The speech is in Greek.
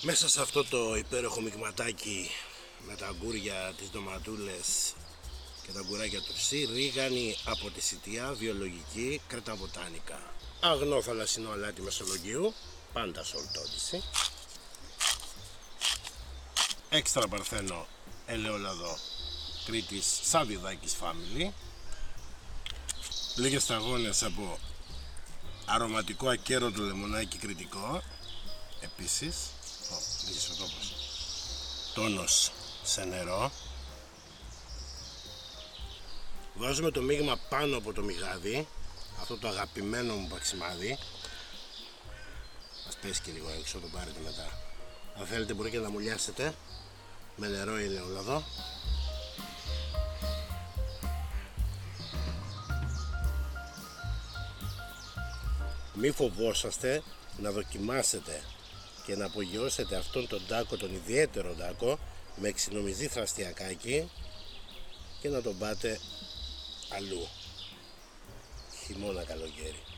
Μέσα σε αυτό το υπέροχο μειγματάκι με τα αγκούρια, τις ντοματούλες και τα αγκουράκια του ψή, ρίγανη από τη Σιτιά, βιολογική, κρέτα βοτάνικα. Αγνό θαλασσινό αλάτι Μεσολογγίου, πάντα σολτόδηση. Έξτρα παρθένο ελαιόλαδο Κρήτης Σαββιδάκης Family. Λίγες σταγόνες από αρωματικό ακέρωτο λεμονάκι κρητικό. Επίσης τόνος σε νερό. Βάζουμε το μείγμα πάνω από το μυγάδι, αυτό το αγαπημένο μου παξιμάδι. Ας πέσει και λίγο έξω, το πάρετε μετά. Αν θέλετε μπορείτε και να μουλιάσετε με νερό ή ελαιόλαδο. Μη φοβόσαστε να δοκιμάσετε και να απογειώσετε αυτόν τον τάκο, τον ιδιαίτερο τάκο, με ξινομυζή θραστιακάκι και να τον πάτε αλλού, χειμώνα καλοκαίρι.